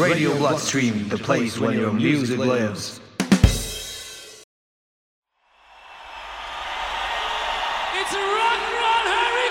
Radio Bloodstream, the place where your music lives. It's a rock and roll hurricane!